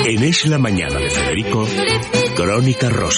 En Es la Mañana de Federico, Crónica Rosa.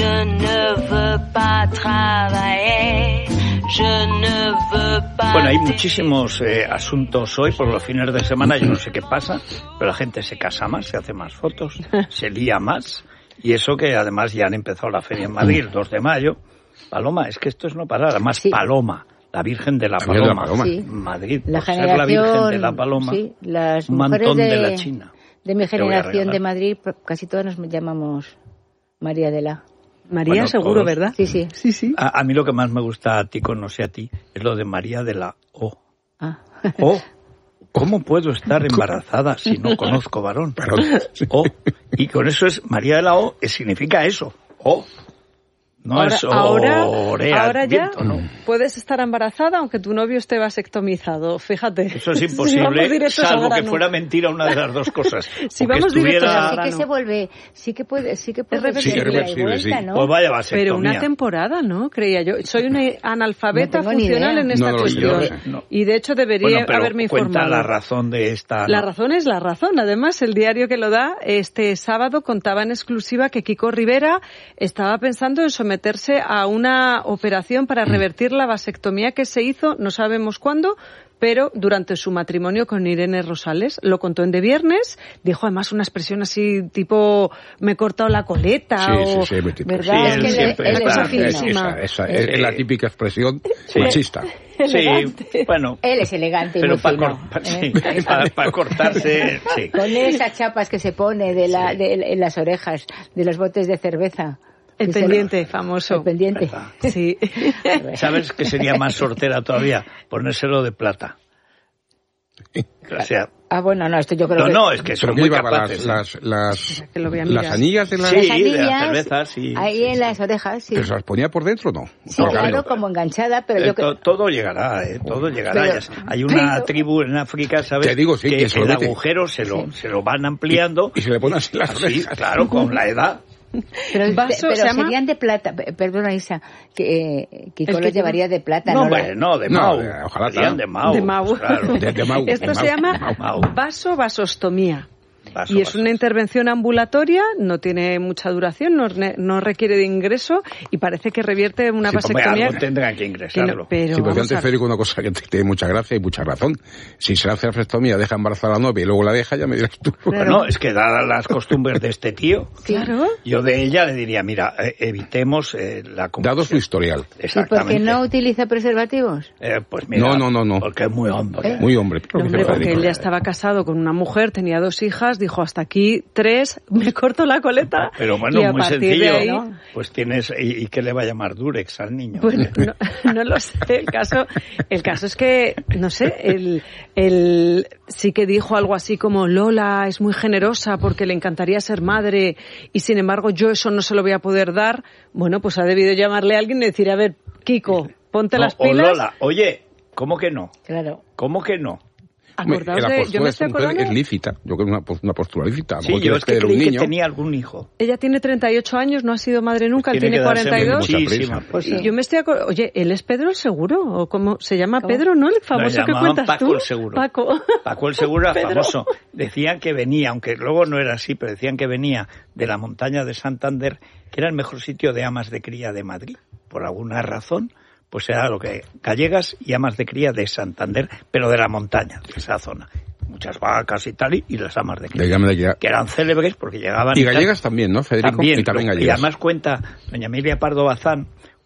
Bueno, hay muchísimos asuntos hoy por los fines de semana. Yo no sé qué pasa, pero la gente se casa más, se hace más fotos, se lía más. Y eso que además ya han empezado la feria en Madrid, el 2 de mayo. Paloma, es que esto es no parar. Además, sí. Paloma, la Virgen de la Paloma. Sí. Madrid, la por ser la Virgen de la Paloma, sí, las un mantón de la China. De mi generación de Madrid, casi todas nos llamamos María de la... María, bueno, seguro, todos. ¿Verdad? Sí. A mí lo que más me gusta a ti, no sé a ti, es lo de María de la O. Ah. O. ¿Cómo puedo estar embarazada si no conozco varón? O. Y con eso es María de la O, significa eso. O. No ahora, es ahora ya viento, ¿no? Puedes estar embarazada aunque tu novio esté vasectomizado, fíjate. Eso es imposible, salvo que fuera mentira una de las dos cosas. Si vamos directos al grano. Sí que se vuelve, sí que puede es reversible, vuelta, ¿no? Pues vaya vasectomía. Pero una temporada, ¿no? Creía yo. Soy una analfabeta funcional en esta cuestión. Y de hecho debería haberme informado. Cuenta la razón de esta... La razón es la razón. Además, el diario que lo da este sábado contaba en exclusiva que Kiko Rivera estaba pensando en someterse a una operación para revertir la vasectomía que se hizo, no sabemos cuándo, pero durante su matrimonio con Irene Rosales. Lo contó en De Viernes, dijo además una expresión así tipo me he cortado la coleta ¿verdad? Sí, es que una cosa finísima. Esa es la típica expresión machista. Sí, bueno. Él es elegante, pero para cortarse, sí. Con esas chapas que se pone en las orejas de los botes de cerveza. El pendiente, famoso. El pendiente. ¿Verdad? Sí. ¿Sabes qué sería más sortera todavía? Ponérselo de plata. O sea, bueno, no, esto yo creo que... No, es que son muy capaces. Las anillas de las... Sí, de las cervezas, sí. Ahí en las orejas, sí. ¿Pero se las ponía por dentro o no? Sí, claro, como enganchada, pero yo creo... Todo llegará, todo llegará. Pero, hay una tribu en África, ¿sabes? Te digo, sí, que el agujero se lo van ampliando. Y se le ponen así las orejas. Sí, claro, con la edad. Pero serían de plata, perdona Isa, que Kiko los llevaría de plata. No, no, de Mau. Ojalá serían de Mau. De Mau. Claro. De Mau. Esto se llama vasostomía. Y es una intervención ambulatoria, no tiene mucha duración, no requiere de ingreso y parece que revierte una vasectomía. Algo tendrán que ingresarlo. Pero antes Federico, una cosa que tiene mucha gracia y mucha razón. Si se hace la vasectomía, deja embarazada a la novia y luego la deja, ya me dirás tú. Bueno, es que dadas las costumbres de este tío, claro. Yo de ella le diría, mira, evitemos la confusión. Dado su historial. Exactamente. ¿Y por qué no utiliza preservativos? Pues mira, no. Porque es muy hombre. Muy hombre. Porque él ya estaba casado con una mujer, tenía 2 hijas, dijo hasta aquí 3, me corto la coleta. Pero bueno, y a muy partir sencillo, de ahí, ¿no? Pues tienes, ¿y qué le va a llamar Durex al niño? Bueno, no lo sé, el caso es que, no sé, él sí que dijo algo así como Lola es muy generosa porque le encantaría ser madre y sin embargo yo eso no se lo voy a poder dar. Bueno, pues ha debido llamarle a alguien y decir, a ver, Kiko, ponte las pilas. O Lola, oye, ¿cómo que no? Claro. ¿Cómo que no? Yo me estoy acordando... Es lícita, yo creo que una postura lícita. Sí, yo es que creí que tenía algún hijo. Ella tiene 38 años, no ha sido madre nunca, él tiene 42. Pues y yo me estoy acordando... Oye, ¿él es Pedro el Seguro? ¿O cómo se llama? Pedro, ¿no? El famoso que cuentas Paco tú. El Seguro. Paco el Seguro era famoso. Decían que venía, aunque luego no era así, pero decían que venía de la montaña de Santander, que era el mejor sitio de amas de cría de Madrid. Por alguna razón, pues era lo que gallegas y amas de cría de Santander, pero de la montaña, de esa zona. Muchas vacas y tal, y las amas de cría, que eran célebres porque llegaban... Y gallegas también, ¿no, Federico? También, y también gallegas. Y además cuenta, doña Emilia Pardo Bazán,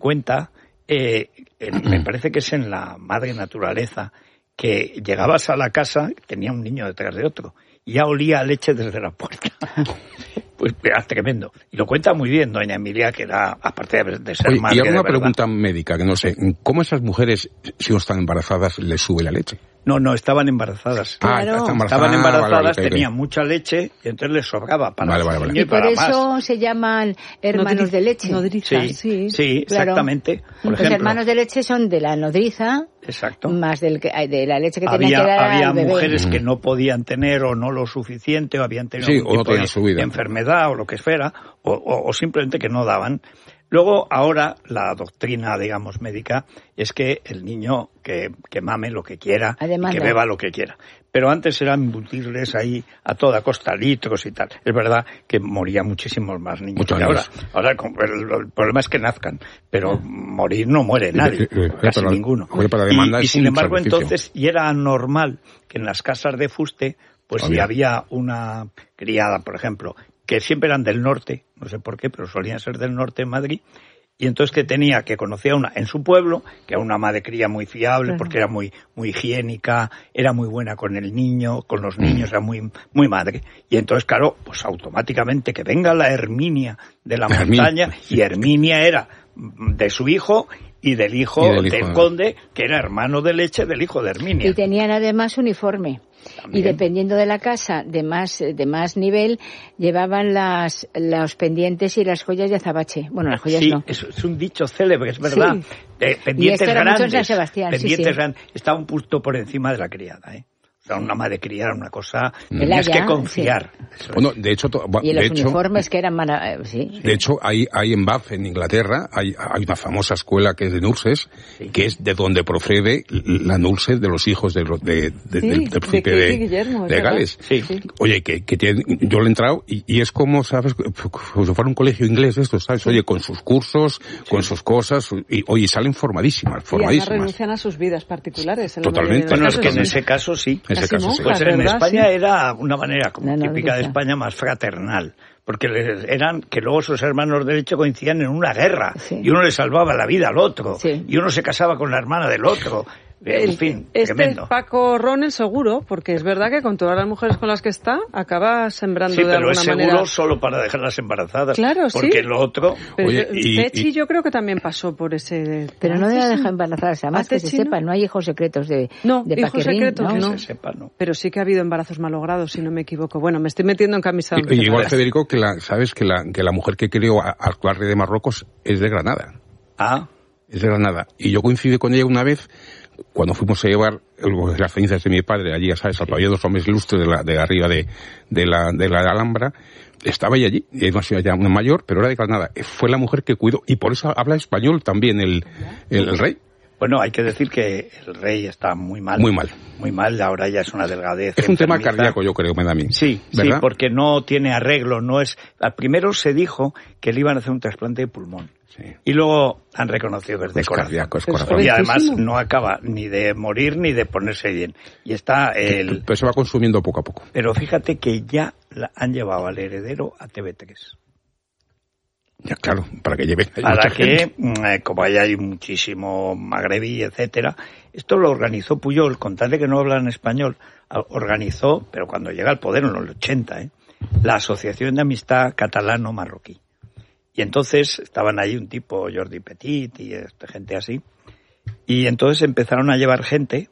me parece que es en La Madre Naturaleza, que llegabas a la casa, tenía un niño detrás de otro, y ya olía a leche desde la puerta. Pues era tremendo. Y lo cuenta muy bien doña Emilia, que era, aparte de ser madre. Y hago una pregunta médica, que no sé, ¿cómo esas mujeres, si no están embarazadas, les sube la leche? No, estaban embarazadas. Claro. Estaban embarazadas, tenían mucha leche y entonces les sobraba para vale. Y por eso se llaman hermanos de leche. Nodriza, sí, claro. Exactamente. Por Los ejemplo, hermanos de leche son de la nodriza, exacto, más de la leche que tenían que dar al bebé. Había mujeres que no podían tener o no lo suficiente o habían tenido algún tipo de enfermedad o lo que fuera, o simplemente que no daban. Luego, ahora, la doctrina, digamos, médica, es que el niño que mame lo que quiera, que beba lo que quiera. Pero antes eran embutirles ahí a toda costa litros y tal. Es verdad que morían muchísimos más niños que ahora. Ahora el problema es que nazcan, pero morir no muere nadie, casi ninguno. Y sin embargo, entonces, y era normal que en las casas de fuste, pues si había una criada, por ejemplo, que siempre eran del norte, no sé por qué, pero solían ser del norte en Madrid, y entonces que conocía una en su pueblo, que era una ama de cría muy fiable, porque era muy higiénica, era muy buena con el niño, con los niños, era muy madre. Y entonces, claro, pues automáticamente que venga la Herminia de la montaña, y Herminia era de su hijo y del hijo del conde, que era hermano de leche del hijo de Herminia. Y tenían además uniforme. También. Y dependiendo de la casa de más nivel, llevaban los pendientes y las joyas de azabache. Bueno, las joyas no. Sí, es un dicho célebre, es verdad. Sí. Pendientes grandes. San Sebastián, pendientes grandes. Está un punto por encima de la criada, ¿eh? O sea, una madre cría era una cosa... Tenías que confiar. Sí. Bueno, de hecho... Y los uniformes que eran... De hecho, hay en Bath, en Inglaterra, hay una famosa escuela que es de nurses, que es de donde procede la nurse de los hijos del príncipe de Gales. Sí. Oye, que yo le he entrado y es como, ¿sabes? Como si fuera un colegio inglés esto, ¿sabes? Oye, con sus cursos, con sus cosas, y salen formadísimas. Y además renuncian a sus vidas particulares. Totalmente. Bueno, es que en ese caso sí. Pues en España era una manera como típica de España más fraternal, porque eran que luego sus hermanos de leche coincidían en una guerra y uno le salvaba la vida al otro y uno se casaba con la hermana del otro. En fin, tremendo. Paco Ronel seguro, porque es verdad que con todas las mujeres con las que está, acaba sembrando de alguna manera. Sí, pero es seguro solo para dejarlas embarazadas. Claro, porque lo otro... Pero Techi yo creo que también pasó por ese... Pero no debe dejar embarazadas, además que se sepa, no hay hijos secretos de hijos secretos no. Se sepa, no. Pero sí que ha habido embarazos malogrados, si no me equivoco. Bueno, me estoy metiendo en camisa. Igual, Federico, que la mujer que crió al actual rey de Marruecos es de Granada. Ah. Es de Granada. Y yo coincidí con ella una vez... Cuando fuimos a llevar las cenizas de mi padre allí, ya sabes, al pabellón de los hombres ilustres de arriba de la Alhambra, estaba ella allí, y es ya una mayor, pero era de Granada. Fue la mujer que cuidó, y por eso habla español también el rey. Bueno, hay que decir que el rey está muy mal. Muy mal. Muy mal, ahora ya es una delgadez. Es un tema cardíaco, yo creo, me da a mí. Sí, ¿verdad? Sí, porque no tiene arreglo, no es... Al primero se dijo que le iban a hacer un trasplante de pulmón. Sí. Y luego han reconocido que es de corazón. Cardíaco, es corazón. Y además no acaba ni de morir ni de ponerse bien. Y está Pero se va consumiendo poco a poco. Pero fíjate que ya han llevado al heredero a TV3. Ya, claro, para que lleve. Para que, como allá hay muchísimo magrebí, etcétera, esto lo organizó Pujol, con tal de que no hablan español, organizó, pero cuando llega al poder en los 80, la Asociación de Amistad Catalano-Marroquí. Y entonces estaban ahí un tipo, Jordi Petit y gente así, y entonces empezaron a llevar gente,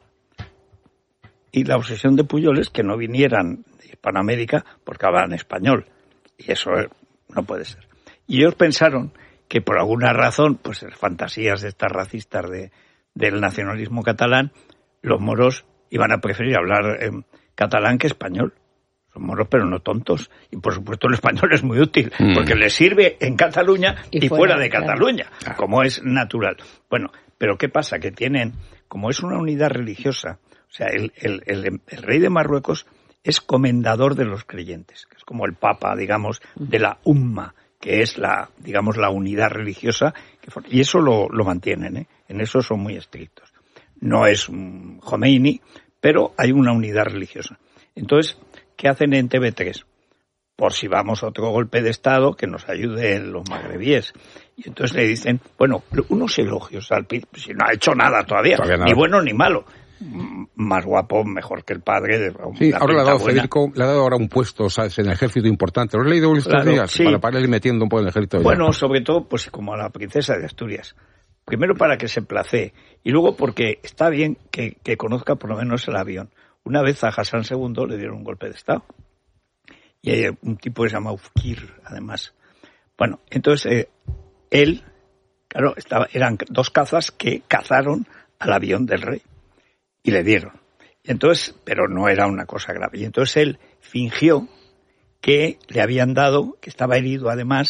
y la obsesión de Pujol es que no vinieran de Hispanoamérica porque hablan español, y eso no puede ser. Y ellos pensaron que por alguna razón, pues fantasías de estas racistas del nacionalismo catalán, los moros iban a preferir hablar catalán que español. Son moros pero no tontos. Y por supuesto el español es muy útil, porque les sirve en Cataluña y fuera de Cataluña, como es natural. Bueno, pero ¿qué pasa? Que tienen, como es una unidad religiosa, o sea, el rey de Marruecos es comendador de los creyentes, que es como el papa, digamos, de la Umma, que es la unidad religiosa, y eso lo mantienen, en eso son muy estrictos. No es un Khomeini, pero hay una unidad religiosa. Entonces, ¿qué hacen en TV3? Por si vamos a otro golpe de Estado, que nos ayuden los magrebíes. Y entonces le dicen, bueno, unos elogios al príncipe, si no ha hecho nada todavía ni bueno ni malo. Más guapo, mejor que el padre. Sí, ahora le ha dado Federico, le ha dado ahora un puesto, ¿sabes?, en el ejército importante. ¿Lo has leído estos días? Sí. Para ir metiendo un poco en el ejército. Bueno, sobre todo, pues como a la princesa de Asturias. Primero para que se placee, y luego porque está bien que conozca por lo menos el avión. Una vez a Hassan II le dieron un golpe de Estado. Y hay un tipo que se llama Ufkir, además. Bueno, entonces él, claro, eran dos cazas que cazaron al avión del rey. Y le dieron. Entonces, pero no era una cosa grave. Y entonces él fingió que le habían dado, que estaba herido además,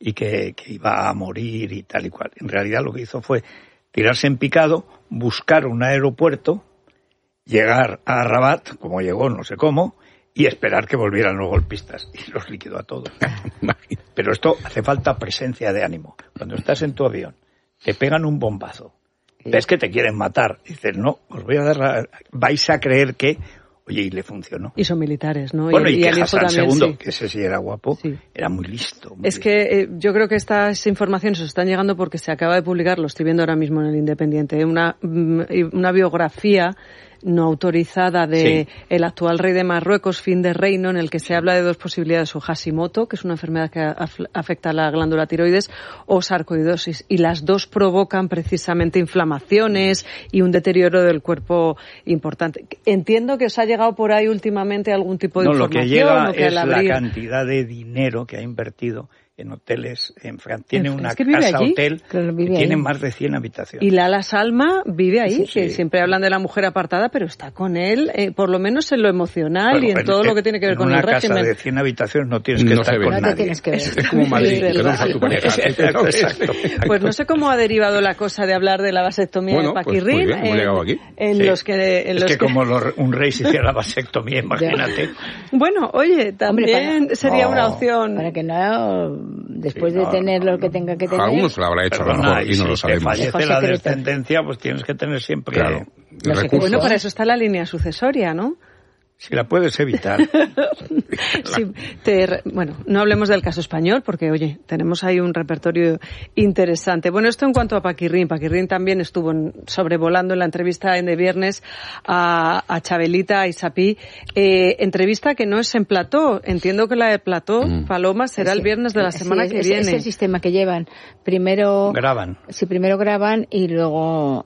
y que iba a morir y tal y cual. En realidad lo que hizo fue tirarse en picado, buscar un aeropuerto, llegar a Rabat, como llegó, no sé cómo, y esperar que volvieran los golpistas. Y los liquidó a todos. Pero esto hace falta presencia de ánimo. Cuando estás en tu avión, te pegan un bombazo, ves que te quieren matar, dices, no, os voy a dar vais a creer que... Oye, y le funcionó. Y son militares, ¿no? Bueno, y que Hassan II, sí. que ese sí era guapo, sí. Era muy listo. Muy listo. Que yo creo que estas informaciones os están llegando porque se acaba de publicar, lo estoy viendo ahora mismo en el Independiente, una biografía no autorizada de el actual rey de Marruecos, fin de reino, en el que se habla de dos posibilidades, o Hashimoto, que es una enfermedad que afecta a la glándula tiroides, o sarcoidosis, y las dos provocan precisamente inflamaciones y un deterioro del cuerpo importante. Entiendo que os ha llegado por ahí últimamente algún tipo de información. Lo que llega es la cantidad de dinero que ha invertido en hoteles en Francia. Tiene una casa-hotel que tiene más de 100 habitaciones. Y Lala Salma vive ahí, que siempre hablan de la mujer apartada, pero está con él, por lo menos en lo emocional y en todo lo que tiene que ver con el régimen. En una casa de 100 habitaciones no tienes que estar con nadie. Tienes que ver. Es como Madrid, que no a tu pareja. Exacto. Pues no sé cómo ha derivado la cosa de hablar de la vasectomía de Paquirrín. Pues hemos llegado aquí. Como un rey se hiciera la vasectomía, imagínate. Bueno, oye, también sería una opción. Para que no... Después de tener lo que tenga que tener... Algunos lo habrá hecho a lo mejor y no lo sabemos. Si fallece la descendencia, pues tienes que tener siempre... Claro. Bueno, para eso está la línea sucesoria, ¿no? Si la puedes evitar. Bueno, no hablemos del caso español porque, oye, tenemos ahí un repertorio interesante. Bueno, esto en cuanto a Paquirrín. Paquirrín también estuvo sobrevolando en la entrevista de viernes a Chabelita Aisapí. Entrevista que no es en plató. Entiendo que la de plató, Paloma, será el viernes de la semana que viene. Es el sistema que llevan. Primero graban. Sí, primero graban y luego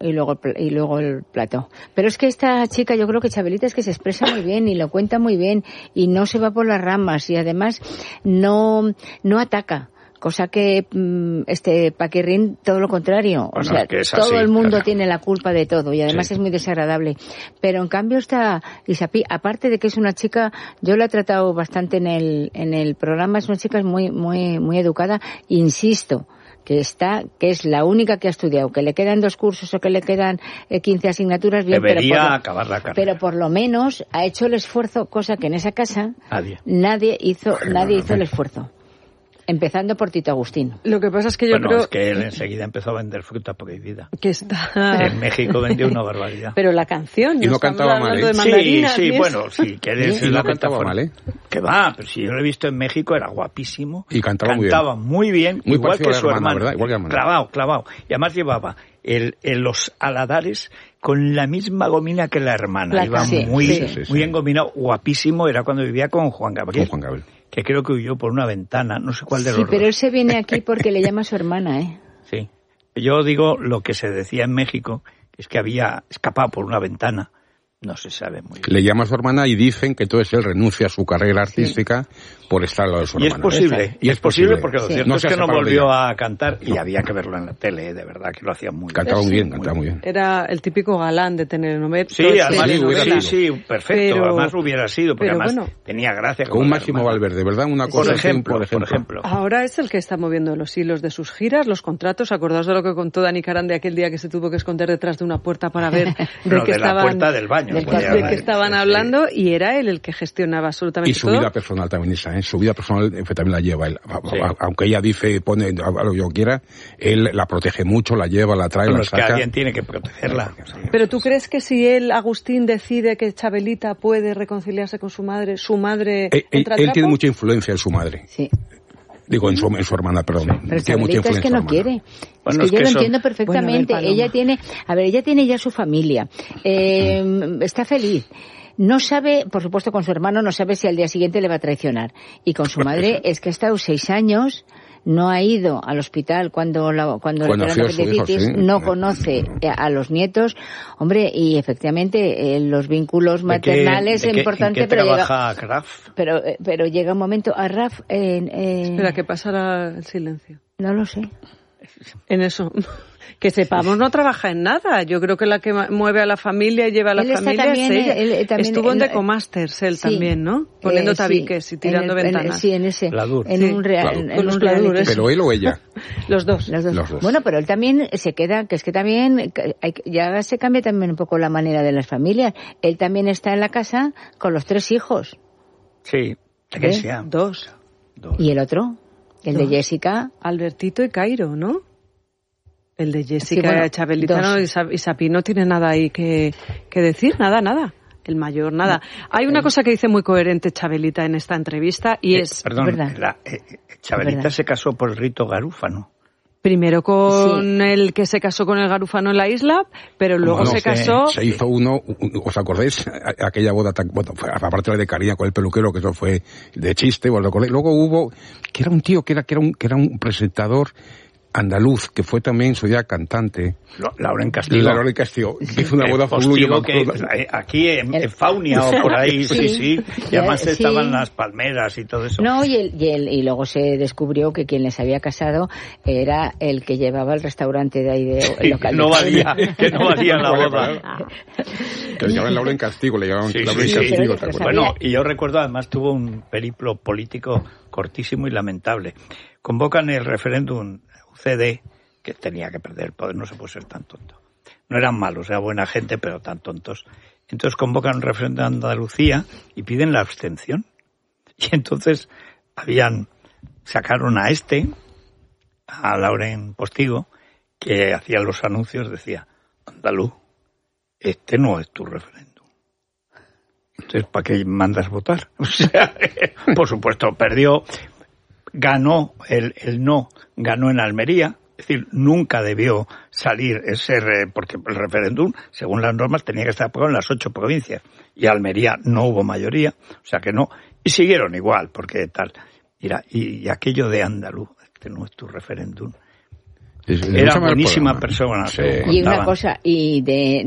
el plató. Pero es que esta chica, yo creo que Chabelita es que se expresa muy bien y lo cuenta muy bien y no se va por las ramas y además no ataca, cosa que Paquirrín todo lo contrario, bueno, todo el mundo tiene la culpa de todo y además es muy desagradable, pero en cambio está Aisapí, aparte de que es una chica, yo la he tratado bastante en el programa, es una chica muy muy muy educada, insisto, que es la única que ha estudiado, que le quedan 2 cursos o que le quedan 15 asignaturas, bien, debería acabar la carrera. Pero por lo menos ha hecho el esfuerzo, cosa que en esa casa nadie hizo el esfuerzo. Empezando por Tito Agustín. Lo que pasa es que yo creo... es que él enseguida empezó a vender fruta prohibida. Que está... En México vendió una barbaridad. Pero la canción... Y no cantaba mal, ¿eh? Sí, bueno, si quieres... Y no cantaba mal, ¿eh? Que va, pero si yo lo he visto en México era guapísimo. Y cantaba muy bien. Muy igual que su hermano, ¿verdad? Igual que hermano. Clavado. Y además llevaba los aladares con la misma gomina que la hermana. Iba muy engominado, guapísimo. Era cuando vivía con Juan Gabriel. Que creo que huyó por una ventana, no sé cuál de los dos. Sí, pero él se viene aquí porque le llama a su hermana, ¿eh? Sí. Yo digo lo que se decía en México, es que había escapado por una ventana. No se sabe muy bien. Le llama a su hermana y dicen que entonces él renuncia a su carrera artística por estar al lado de su hermana. Y es posible porque lo cierto es que no volvió a cantar y había que verlo en la tele, de verdad que lo hacía muy bien. Cantaba muy bien. Era el típico galán de telenovela. Sí, perfecto. Además hubiera sido, porque además tenía gracia. Con un Máximo Valverde, ¿verdad? Una cosa por ejemplo. Ahora es el que está moviendo los hilos de sus giras, los contratos. Acordaos de lo que contó Dani Carande aquel día que se tuvo que esconder detrás de una puerta para ver la puerta del baño. De que estaban hablando y era él el que gestionaba absolutamente todo. Y su vida personal también esa, su vida personal también la lleva él. Aunque ella dice, pone lo que yo quiera, él la protege mucho, la lleva, la trae, la saca. Es que alguien tiene que protegerla. Pero ¿tú crees que si él, Agustín, decide que Chabelita puede reconciliarse con su madre él tiene mucha influencia en su madre? Sí. Digo, en su hermana, perdón. Pero Chabelita es que no quiere. Bueno, es que yo lo entiendo perfectamente. Bueno, ella tiene ya su familia. Está feliz. No sabe, por supuesto, con su hermano, no sabe si al día siguiente le va a traicionar. Y con su madre es que ha estado 6 años, no ha ido al hospital cuando le operaron la apendicitis, no conoce a los nietos. Hombre, y efectivamente los vínculos maternales es importante. ¿En qué trabaja Raf? Pero llega un momento a Raf... Espera, que pasara el silencio. No lo sé. En eso. Que sepamos, no trabaja en nada. Yo creo que la que mueve a la familia y lleva a la familia es ella. Estuvo en Decomasters él también, ¿no? Poniendo tabiques y tirando ventanas. Sí, en ese. Pladur. En un reality. ¿Pero él o ella? Los dos. Bueno, pero él también se queda, que es que también, ya se cambia también un poco la manera de las familias. Él también está en la casa con los 3 hijos. Sí, que sean. 2. ¿Y el otro? El de Jessica. Albertito y Cairo, ¿no? El de Jessica, Chabelita no, y Sapi no tiene nada ahí que decir, nada. El mayor, nada. Hay una cosa que dice muy coherente Chabelita en esta entrevista y es... Perdón, Chabelita se casó por el rito garúfano. Primero con el que se casó con el garúfano en la isla, pero luego se casó... Se hizo uno, ¿os acordáis? Aquella boda, aparte de Karina con el peluquero, que eso fue de chiste, ¿os acordáis? Luego hubo, que era un tío, que era un presentador andaluz, que fue también en su día cantante. Lauren Castillo. Que hizo una boda aquí en Faunia o por ahí, sí. Y además estaban las palmeras y todo eso. No, y luego se descubrió que quien les había casado era el que llevaba el restaurante de ahí de local. Que no valía la boda. Que le llamaban Lauren Castillo, Castillo. Bueno, y yo recuerdo, además tuvo un periplo político cortísimo y lamentable. Convocan el referéndum CD, que tenía que perder el poder, no se puede ser tan tonto. No eran malos, era buena gente, pero tan tontos. Entonces convocan un referéndum de Andalucía y piden la abstención. Y entonces sacaron a Lauren Postigo, que hacía los anuncios, decía, andaluz, este no es tu referéndum. Entonces, ¿para qué mandas votar? O sea, por supuesto, perdió. Ganó el no, ganó en Almería, es decir, nunca debió salir porque el referéndum, según las normas, tenía que estar aprobado en las 8 provincias, y Almería no hubo mayoría, o sea que no, y siguieron igual, porque tal, mira, y aquello de andaluz, este no es tu referéndum. Era buenísima persona. Sí. Y una cosa, y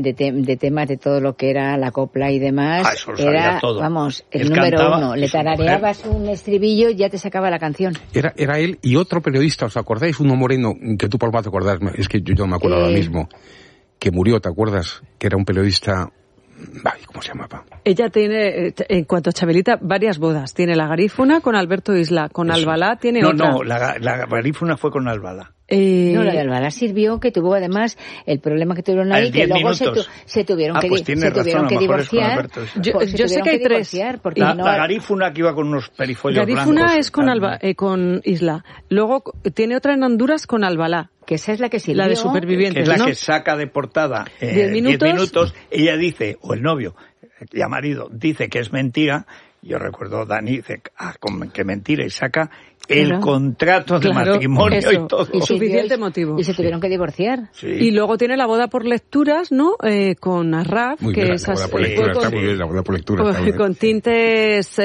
de temas de todo lo que era la copla y demás, era, todo. Vamos, el número 1. Le tarareabas un estribillo y ya te sacaba la canción. Era él y otro periodista, ¿os acordáis? Uno moreno, que tú por más te acordás, es que yo no me acuerdo ahora mismo, que murió, ¿te acuerdas? Que era un periodista... Ay, ¿cómo se llamaba? Ella tiene, en cuanto a Chabelita, varias bodas. Tiene la garífuna con Alberto Isla, con Albalá tiene otra. No, la garífuna fue con Albalá. No, la de Albalá sirvió, que tuvo además el problema que tuvieron ahí, que luego se tuvieron que divorciar. Yo sé que hay 3. La garífuna que iba con unos perifollos garífuna blancos. Es con Isla. Luego tiene otra en Honduras con Albalá. Que esa es la que sirvió. La de Supervivientes, que es la que saca de portada 10 minutos. Ella dice, o el novio, ya marido, dice que es mentira. Yo recuerdo, Dani dice que mentira, y saca el contrato de matrimonio y todo. Y suficiente motivo. Y se tuvieron que divorciar. Sí. Y luego tiene la boda por lecturas, ¿no? Con Arraf, muy que bien, es la boda por lectura, está muy bien, la boda por lectura. Con tintes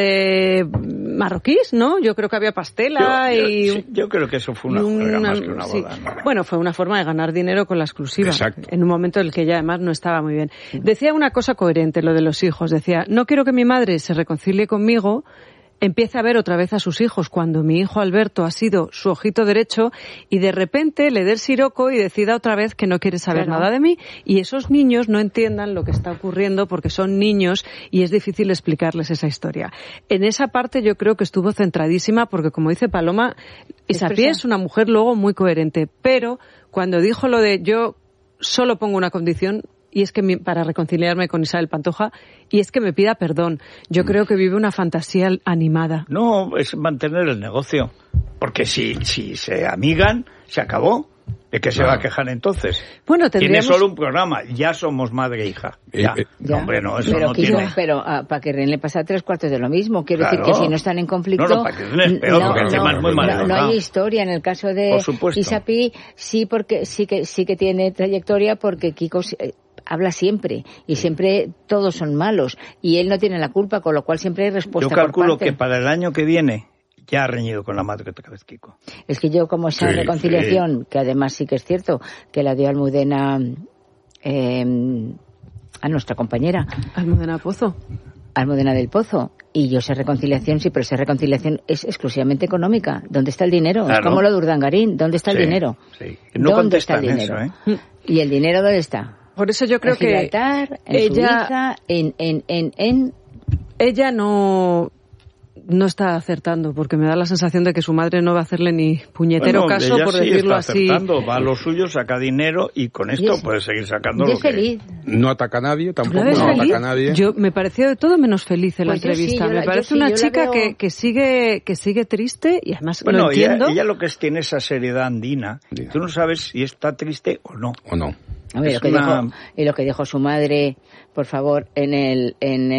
marroquíes, ¿no? Yo creo que había pastela yo creo que eso fue una más que una boda. ¿No? Bueno, fue una forma de ganar dinero con la exclusiva. Exacto. En un momento en el que ella además no estaba muy bien. Decía una cosa coherente, lo de los hijos. Decía, no quiero que mi madre se reconcilie conmigo, empiece a ver otra vez a sus hijos cuando mi hijo Alberto ha sido su ojito derecho y de repente le dé el siroco y decida otra vez que no quiere saber nada de mí, y esos niños no entiendan lo que está ocurriendo porque son niños y es difícil explicarles esa historia. En esa parte yo creo que estuvo centradísima porque, como dice Paloma, Isapié es una mujer luego muy coherente, pero cuando dijo lo de yo solo pongo una condición, y es que para reconciliarme con Isabel Pantoja, y es que me pida perdón. Yo creo que vive una fantasía animada. No, es mantener el negocio. Porque si se amigan, se acabó. ¿De qué se va a quejar entonces? Bueno, tiene solo un programa. Ya somos madre e hija. Ya. Hombre, no, eso pero no tiene. Pero para que Ren le pasa 3/4 de lo mismo. Quiero decir que si no están en conflicto... No, para que Ren es peor, porque encima es muy mal. No hay historia en el caso de Isapi. Sí, porque sí que tiene trayectoria, porque Kiko... habla siempre, y siempre todos son malos, y él no tiene la culpa, con lo cual siempre hay respuesta. Yo calculo que para el año que viene ya ha reñido con la madre otra vez Kiko. Es que yo, como esa reconciliación, que además sí que es cierto, que la dio Almudena a nuestra compañera. Almudena Pozo. Almudena del Pozo. Y yo sé reconciliación, sí, pero esa reconciliación es exclusivamente económica. ¿Dónde está el dinero? Claro. Es como lo de Urdangarín. ¿Dónde está el dinero? Sí. No ¿Dónde está el dinero? Eso, ¿Y el dinero dónde está? Por eso yo creo en Gibraltar, en Suiza, ella no está acertando, porque me da la sensación de que su madre no va a hacerle ni puñetero caso, por decirlo así. Va a lo suyo, saca dinero y con esto puede seguir sacando lo que... No ataca a nadie, tampoco no ataca a nadie. Me pareció de todo menos feliz en la entrevista. Me parece una chica que sigue triste y además lo entiendo. Ella lo que tiene esa seriedad andina. Tú no sabes si está triste o no. A ver, lo que dijo su madre, por favor, ahí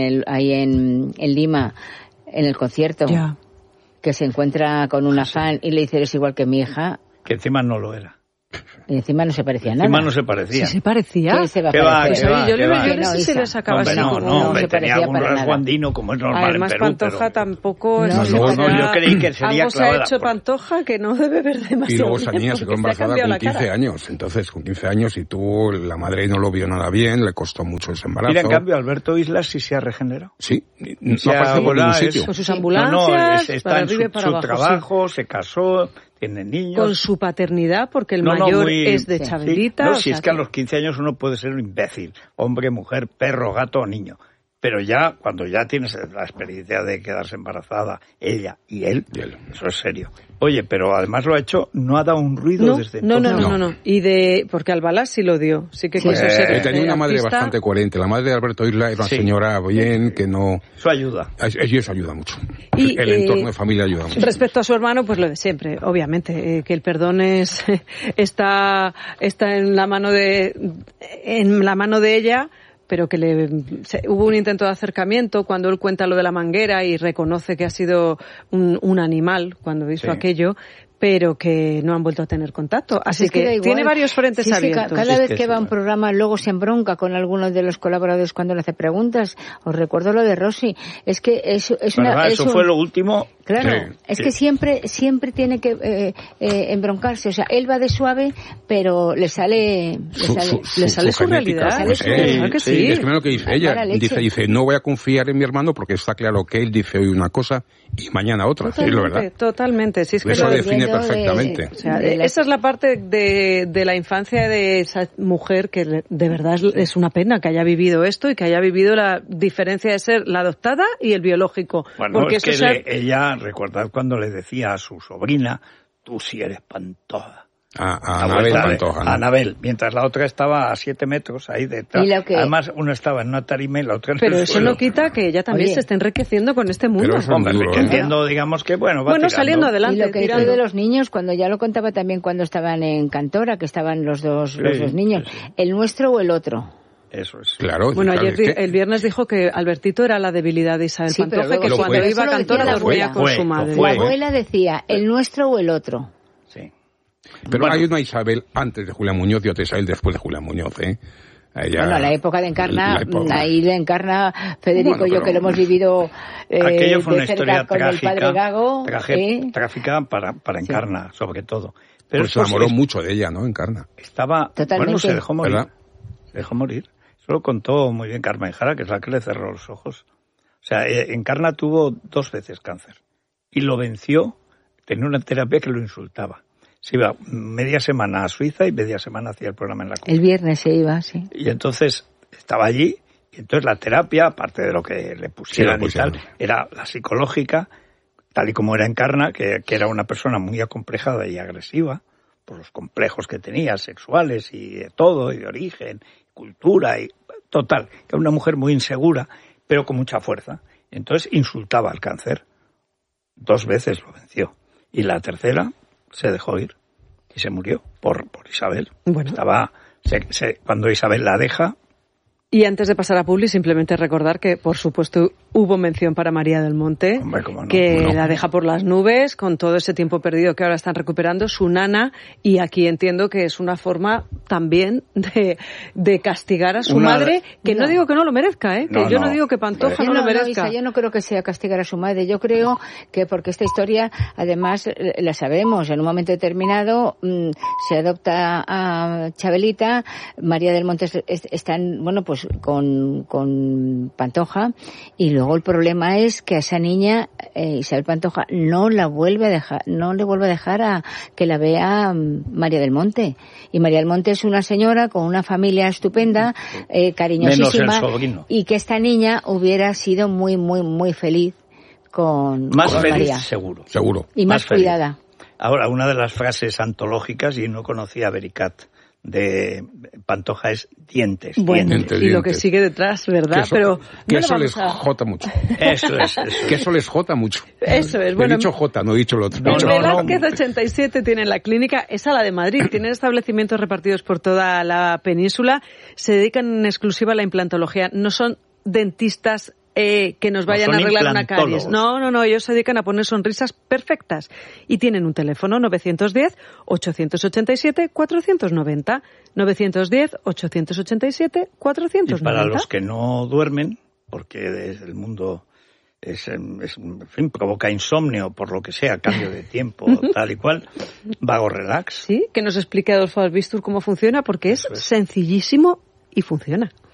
en Lima, en el concierto, que se encuentra con una fan y le dice, eres igual que mi hija. Que encima no lo era. Y encima no se parecía nada. Encima no se parecía. ¿Sí se parecía? ¿Qué se va a parecer? Yo no sé si le sacaba así como... No, tenía algún rasgo andino como es normal además, en Perú. Pantoja tampoco es... yo creí que sería algo se ha hecho Pantoja que no debe ver demasiado. Y luego esa niña se quedó embarazada con 15 años. Entonces, con 15 años, y tuvo, la madre no lo vio nada bien, le costó mucho ese embarazo. Mira, en cambio, Alberto Islas sí se ha regenerado. Sí, no aparece por ningún sitio. Con sus ambulancias, está en su trabajo, se casó... Tiene niños. Con su paternidad, porque el mayor es de Chabelita. Si es que a los 15 años uno puede ser un imbécil, hombre, mujer, perro, gato o niño. Pero ya, cuando ya tienes la experiencia de quedarse embarazada, ella y él, eso es serio. Oye, pero además lo ha hecho, no ha dado un ruido desde entonces. No. Porque Albalá sí lo dio, sí que quiso ser. Tenía una madre bastante coherente. La madre de Alberto Isla era una señora bien, que no... Eso ayuda. Eso ayuda mucho. Y el entorno de familia ayuda mucho. Respecto a su hermano, pues lo de siempre, obviamente, que el perdón está en la mano de ella, pero que hubo un intento de acercamiento cuando él cuenta lo de la manguera y reconoce que ha sido un animal cuando hizo aquello, pero que no han vuelto a tener contacto. Así que tiene varios frentes abiertos. Cada vez que va a un programa luego se embronca con algunos de los colaboradores cuando le hace preguntas. Os recuerdo lo de Rossi. Es que eso fue lo último. Claro, es que siempre tiene que embroncarse. O sea, él va de suave, pero le sale su realidad. Claro que sí. Es lo que dice ella. Dice, no voy a confiar en mi hermano porque está claro que él dice hoy una cosa y mañana otra. Totalmente. Sí, es que eso define perfectamente. Esa es la parte de la infancia de esa mujer que de verdad es una pena que haya vivido esto y que haya vivido la diferencia de ser la adoptada y el biológico. Bueno, porque ella, recordad cuando le decía a su sobrina, tú sí eres Pantoja. A Anabel Pantoja. A Anabel, mientras la otra estaba a 7 metros ahí detrás. Además, una estaba en una tarima y la otra en el suelo. Pero eso no quita que ella también se esté enriqueciendo con este mundo. Entiendo, digamos que, va saliendo adelante. Y lo que dice de los niños, cuando ya lo contaba también cuando estaban en Cantora, que estaban los dos niños. Sí. ¿El nuestro o el otro? Eso es. Claro. Bueno, el viernes dijo que Albertito era la debilidad de Isabel Pantoja, que cuando iba a Cantora dormía con su madre. La abuela decía, ¿el nuestro o el otro? Sí. Pero hay una Isabel antes de Julián Muñoz y otra Isabel después de Julián Muñoz, la época de Encarna, ahí le encarna Federico, yo que lo hemos vivido aquello fue una historia con trágica, el padre Gago. Trágica para Encarna, sobre todo. Pero pues se enamoró mucho de ella, ¿no? Encarna. Totalmente. Se dejó morir. ¿Verdad? Se dejó morir. Eso lo contó muy bien Carmen Jara, que es la que le cerró los ojos. O sea, Encarna tuvo 2 veces cáncer. Y lo venció, tenía una terapia que lo insultaba. Se iba media semana a Suiza y media semana hacía el programa en la COPE. El viernes se iba, sí. Y entonces estaba allí, y entonces la terapia, aparte de lo que le pusieran y tal, era la psicológica, tal y como era Encarna, que era una persona muy acomplejada y agresiva, por los complejos que tenía, sexuales y de todo, y de origen, cultura, y total, que era una mujer muy insegura, pero con mucha fuerza. Entonces insultaba al cáncer. 2 veces lo venció. Y la tercera se dejó ir y se murió por Isabel. Bueno. Cuando Isabel la deja. Y antes de pasar a Publi, simplemente recordar que, por supuesto, hubo mención para María del Monte, la deja por las nubes, con todo ese tiempo perdido que ahora están recuperando, su nana, y aquí entiendo que es una forma también de castigar a su madre, que no digo que no lo merezca, yo no digo que Pantoja no lo merezca. Yo no creo que sea castigar a su madre, yo creo que porque esta historia, además, la sabemos, en un momento determinado se adopta a Chabelita, María del Monte están, con Pantoja, y luego el problema es que a esa niña, Isabel Pantoja, no le vuelve a dejar a que la vea María del Monte. Y María del Monte es una señora con una familia estupenda, cariñosísima, y que esta niña hubiera sido muy, muy, muy feliz con feliz, María. Seguro. Y más cuidada. Ahora, una de las frases antológicas, y no conocía a Bericat, de Pantoja, es dientes. Bueno, dientes. Y lo que sigue detrás, ¿verdad? Que eso les jota mucho. Eso es. Que eso les jota mucho. Eso es. Bueno, he dicho jota, no he dicho lo otro. Velázquez 87 tiene la clínica, esa la de Madrid. Tienen establecimientos repartidos por toda la península. Se dedican en exclusiva a la implantología. No son dentistas que nos vayan a arreglar una caries. No, ellos se dedican a poner sonrisas perfectas. Y tienen un teléfono 910-887-490. 910-887-490. Y para los que no duermen, porque el mundo en fin, provoca insomnio, por lo que sea, cambio de tiempo, tal y cual, Vago Relax. Sí, que nos explique Adolfo Albistur cómo funciona, porque es sencillísimo y funciona.